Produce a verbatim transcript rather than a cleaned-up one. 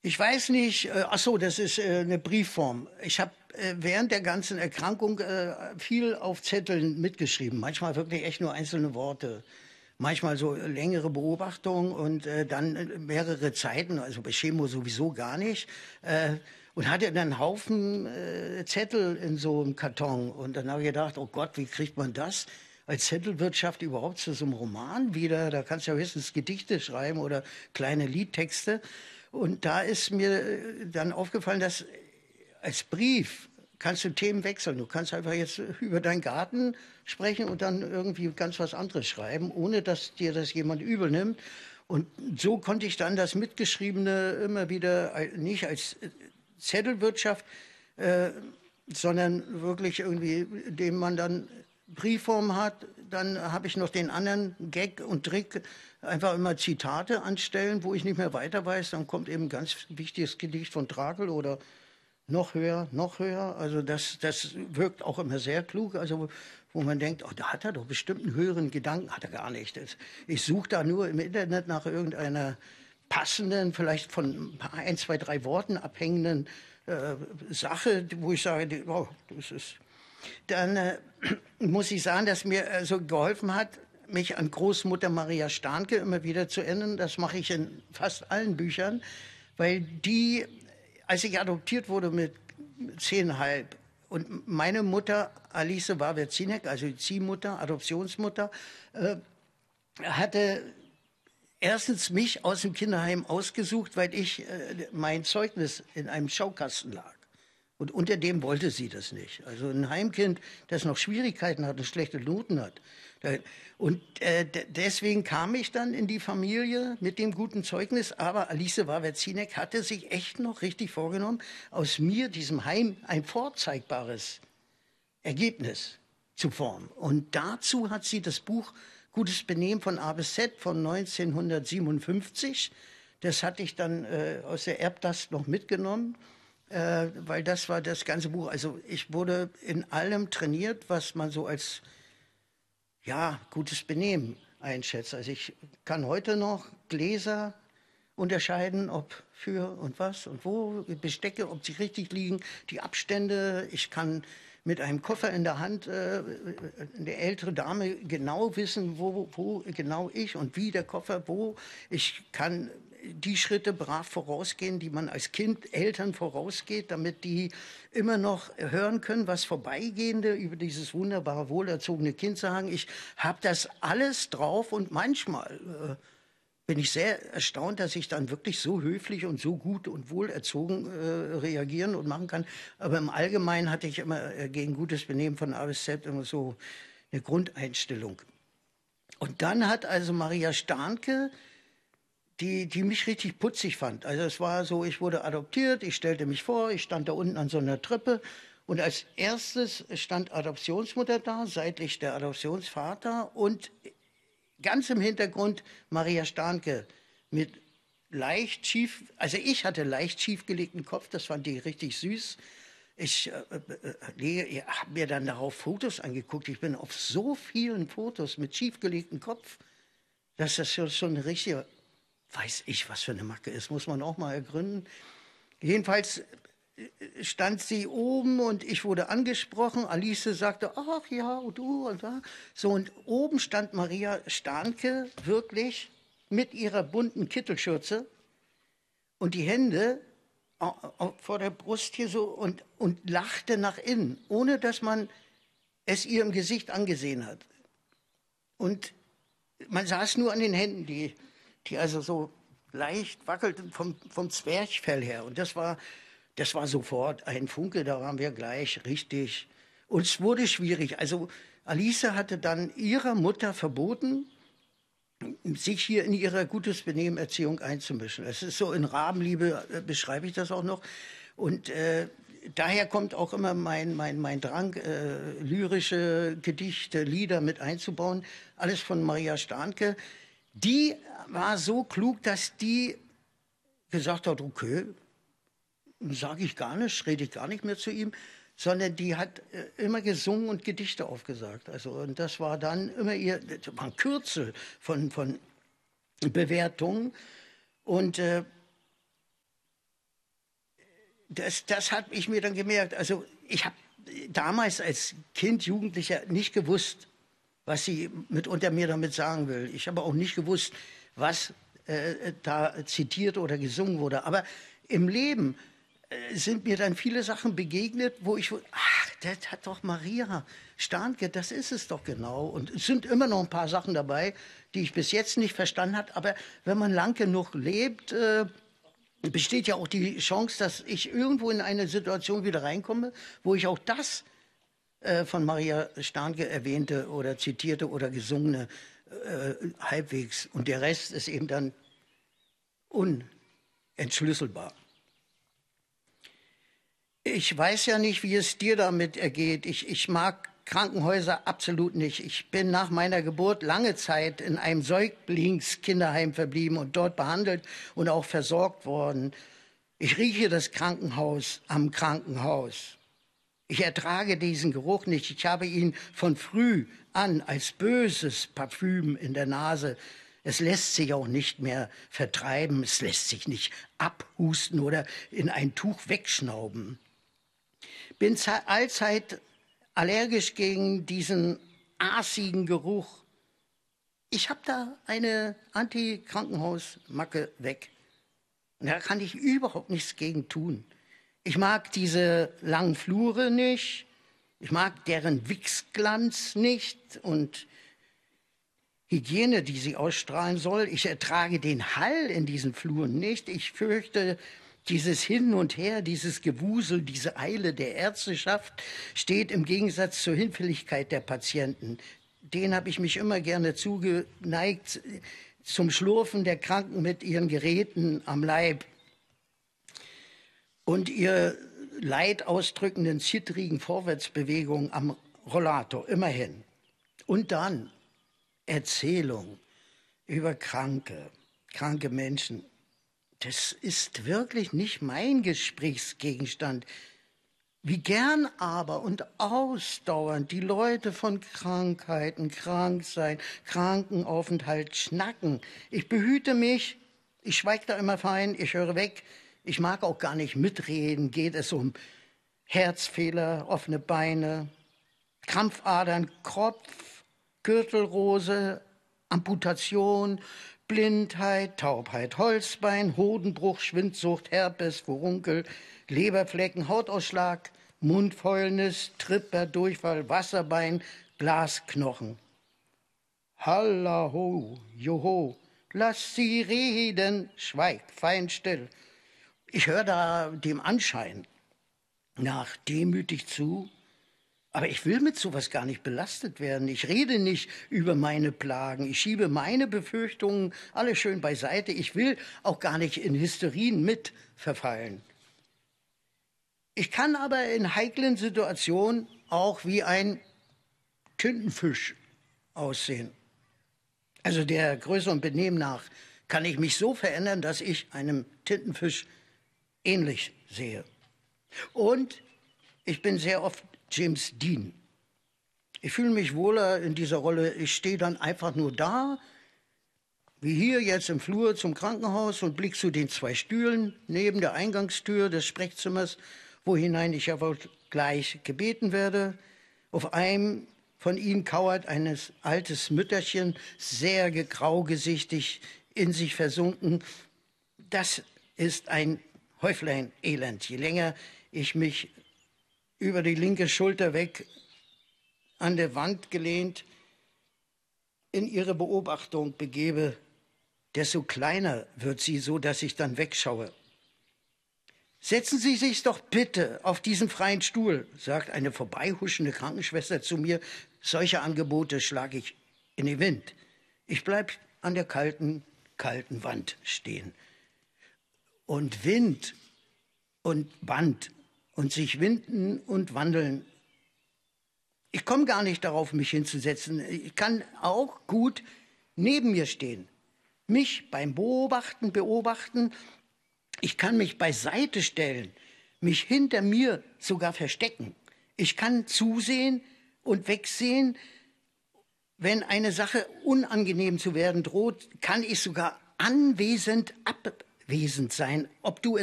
Ich weiß nicht, äh, ach so, das ist äh, eine Briefform. Ich habe äh, während der ganzen Erkrankung äh, viel auf Zetteln mitgeschrieben. Manchmal wirklich echt nur einzelne Worte. Manchmal so längere Beobachtungen und äh, dann äh, mehrere Zeiten, also bei Chemo sowieso gar nicht. Äh, und hatte dann einen Haufen äh, Zettel in so einem Karton. Und dann habe ich gedacht, oh Gott, wie kriegt man das als Zettelwirtschaft überhaupt zu so einem Roman wieder? Da kannst du ja höchstens Gedichte schreiben oder kleine Liedtexte. Und da ist mir äh, dann aufgefallen, dass als Brief kannst du Themen wechseln. Du kannst einfach jetzt über deinen Garten sprechen und dann irgendwie ganz was anderes schreiben, ohne dass dir das jemand übel nimmt. Und so konnte ich dann das Mitgeschriebene immer wieder äh, nicht als äh, Zettelwirtschaft, äh, sondern wirklich irgendwie, dem man dann Briefform hat. Dann habe ich noch den anderen Gag und Trick, einfach immer Zitate anstellen, wo ich nicht mehr weiter weiß. Dann kommt eben ein ganz wichtiges Gedicht von Trakl oder noch höher, noch höher. Also das, das wirkt auch immer sehr klug. Also wo man denkt, oh, da hat er doch bestimmt einen höheren Gedanken. Hat er gar nicht. Das, ich suche da nur im Internet nach irgendeiner passenden, vielleicht von ein, zwei, drei Worten abhängenden äh, Sache, wo ich sage, oh, das ist... Dann äh, muss ich sagen, dass mir äh, so geholfen hat, mich an Großmutter Maria Starnke immer wieder zu erinnern. Das mache ich in fast allen Büchern, weil die, als ich adoptiert wurde mit zehnhalb und meine Mutter Alice Wawerzinek, also die Ziehmutter, Adoptionsmutter, äh, hatte erstens mich aus dem Kinderheim ausgesucht, weil ich äh, mein Zeugnis in einem Schaukasten lag. Und unter dem wollte sie das nicht. Also ein Heimkind, das noch Schwierigkeiten hat und schlechte Noten hat. Und äh, deswegen kam ich dann in die Familie mit dem guten Zeugnis. Aber Alice Wawerzinek hatte sich echt noch richtig vorgenommen, aus mir, diesem Heim, ein vorzeigbares Ergebnis zu formen. Und dazu hat sie das Buch Gutes Benehmen von A bis Z von neunzehnhundertsiebenundfünfzig, das hatte ich dann äh, aus der Erblast noch mitgenommen. Äh, weil das war das ganze Buch. Also ich wurde in allem trainiert, was man so als ja, gutes Benehmen einschätzt. Also ich kann heute noch Gläser unterscheiden, ob für und was und wo, Bestecke, ob sie richtig liegen, die Abstände. Ich kann mit einem Koffer in der Hand äh, eine ältere Dame genau wissen, wo, wo genau ich und wie der Koffer, wo. Ich kann die Schritte brav vorausgehen, die man als Kind Eltern vorausgeht, damit die immer noch hören können, was Vorbeigehende über dieses wunderbare, wohlerzogene Kind sagen. Ich habe das alles drauf und manchmal äh, bin ich sehr erstaunt, dass ich dann wirklich so höflich und so gut und wohlerzogen äh, reagieren und machen kann. Aber im Allgemeinen hatte ich immer äh, gegen gutes Benehmen von A bis Z immer so eine Grundeinstellung. Und dann hat also Maria Starnke, die, die mich richtig putzig fand. Also es war so, ich wurde adoptiert, ich stellte mich vor, ich stand da unten an so einer Treppe und als erstes stand Adoptionsmutter da, seitlich der Adoptionsvater und ganz im Hintergrund Maria Starnke mit leicht schief, also ich hatte leicht schiefgelegten Kopf, das fand ich richtig süß. Ich äh, äh, habe mir dann darauf Fotos angeguckt. Ich bin auf so vielen Fotos mit schiefgelegtem Kopf, dass das schon eine richtige, weiß ich, was für eine Macke ist, muss man auch mal ergründen. Jedenfalls stand sie oben und ich wurde angesprochen. Alice sagte, ach ja, und du und da. So, und oben stand Maria Starnke wirklich mit ihrer bunten Kittelschürze und die Hände vor der Brust hier so und, und lachte nach innen, ohne dass man es ihr im Gesicht angesehen hat. Und man sah es nur an den Händen, die, die also so leicht wackelten vom, vom Zwerchfell her. Und das war, das war sofort ein Funke, da waren wir gleich richtig. Und es wurde schwierig. Also Alice hatte dann ihrer Mutter verboten, sich hier in ihrer gutes Benehmen Erziehung einzumischen. Es ist so, in Rabenliebe äh, beschreibe ich das auch noch. Und äh, daher kommt auch immer mein, mein, mein Drang, äh, lyrische Gedichte, Lieder mit einzubauen. Alles von Maria Starnke. Die war so klug, dass die gesagt hat, okay, sage ich gar nicht, rede ich gar nicht mehr zu ihm, sondern die hat äh, immer gesungen und Gedichte aufgesagt. Also, und das war dann immer ihr, das war ein Kürzel von, von Bewertungen. Und äh, das, das habe ich mir dann gemerkt. Also ich habe damals als Kind, Jugendlicher nicht gewusst, was sie mitunter mir damit sagen will. Ich habe auch nicht gewusst, was äh, da zitiert oder gesungen wurde. Aber im Leben äh, sind mir dann viele Sachen begegnet, wo ich, ach, das hat doch Maria Stahnke, das ist es doch genau. Und es sind immer noch ein paar Sachen dabei, die ich bis jetzt nicht verstanden habe. Aber wenn man lang genug lebt, äh, besteht ja auch die Chance, dass ich irgendwo in eine Situation wieder reinkomme, wo ich auch das äh, von Maria Stahnke erwähnte oder zitierte oder gesungene äh, halbwegs. Und der Rest ist eben dann unentschlüsselbar. Ich weiß ja nicht, wie es dir damit ergeht. Ich, ich mag Krankenhäuser absolut nicht. Ich bin nach meiner Geburt lange Zeit in einem Säuglingskinderheim verblieben und dort behandelt und auch versorgt worden. Ich rieche das Krankenhaus am Krankenhaus. Ich ertrage diesen Geruch nicht. Ich habe ihn von früh an als böses Parfüm in der Nase. Es lässt sich auch nicht mehr vertreiben. Es lässt sich nicht abhusten oder in ein Tuch wegschnauben. Bin allzeit allergisch gegen diesen aasigen Geruch. Ich habe da eine Anti-Krankenhaus-Macke weg. Und da kann ich überhaupt nichts gegen tun. Ich mag diese langen Flure nicht. Ich mag deren Wichsglanz nicht und Hygiene, die sie ausstrahlen soll. Ich ertrage den Hall in diesen Fluren nicht. Ich fürchte, dieses Hin und Her, dieses Gewusel, diese Eile der Ärzteschaft steht im Gegensatz zur Hinfälligkeit der Patienten. Denen habe ich mich immer gerne zugeneigt, zum Schlurfen der Kranken mit ihren Geräten am Leib und ihr Leid ausdrückenden, zittrigen Vorwärtsbewegungen am Rollator, immerhin. Und dann Erzählung über Kranke, kranke Menschen. Das ist wirklich nicht mein Gesprächsgegenstand. Wie gern aber und ausdauernd die Leute von Krankheiten, Kranksein, Krankenaufenthalt schnacken. Ich behüte mich, ich schweige da immer fein, ich höre weg. Ich mag auch gar nicht mitreden. Geht es um Herzfehler, offene Beine, Krampfadern, Kropf, Gürtelrose, Amputation, Blindheit, Taubheit, Holzbein, Hodenbruch, Schwindsucht, Herpes, Furunkel, Leberflecken, Hautausschlag, Mundfäulnis, Tripper, Durchfall, Wasserbein, Glasknochen. Hallaho, joho, lass sie reden, schweig, fein still. Ich höre da dem Anschein nach demütig zu, aber ich will mit sowas gar nicht belastet werden. Ich rede nicht über meine Plagen. Ich schiebe meine Befürchtungen alle schön beiseite. Ich will auch gar nicht in Hysterien mit verfallen. Ich kann aber in heiklen Situationen auch wie ein Tintenfisch aussehen. Also der Größe und Benehmen nach kann ich mich so verändern, dass ich einem Tintenfisch ähnlich sehe. Und ich bin sehr oft James Dean. Ich fühle mich wohler in dieser Rolle. Ich stehe dann einfach nur da, wie hier jetzt im Flur zum Krankenhaus und blick zu den zwei Stühlen neben der Eingangstür des Sprechzimmers, wo hinein ich ja wohl gleich gebeten werde. Auf einem von ihnen kauert ein altes Mütterchen, sehr graugesichtig, in sich versunken. Das ist ein Häuflein Elend. Je länger ich mich über die linke Schulter weg an der Wand gelehnt in ihre Beobachtung begebe, desto kleiner wird sie, so dass ich dann wegschaue. Setzen Sie sich doch bitte auf diesen freien Stuhl, sagt eine vorbeihuschende Krankenschwester zu mir. Solche Angebote schlage ich in den Wind. Ich bleib an der kalten, kalten Wand stehen. Und Wind und Band und sich winden und wandeln. Ich komme gar nicht darauf, mich hinzusetzen. Ich kann auch gut neben mir stehen. Mich beim Beobachten beobachten. Ich kann mich beiseite stellen, mich hinter mir sogar verstecken. Ich kann zusehen und wegsehen. Wenn eine Sache unangenehm zu werden droht, kann ich sogar anwesend abwesend sein, ob du es